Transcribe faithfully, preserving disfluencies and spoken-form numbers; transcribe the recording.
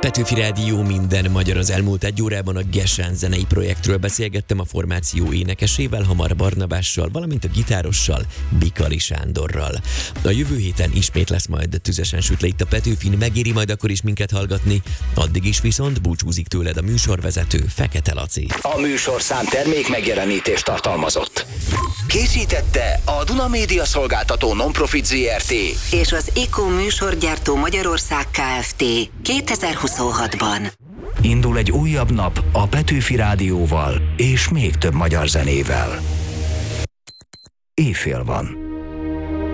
Petőfi Rádió, minden magyar. Az elmúlt egy órában a Gesán zenei projektről beszélgettem a formáció énekesével, Hamar Barnabással, valamint a gitárossal, Bikali Sándorral. A jövő héten ismét lesz majd tüzesen süt le itt a Petőfin, megéri majd akkor is minket hallgatni. Addig is viszont búcsúzik tőled a műsorvezető, Fekete Laci. A műsorszám termék megjelenítést tartalmazott. Készítette a Duna Média Szolgáltató Nonprofit zé er té és az Eko Műsorgyártó Magyarország Kft. kétezer-huszonhatban. Indul egy újabb nap a Petőfi Rádióval és még több magyar zenével. Éjfél van.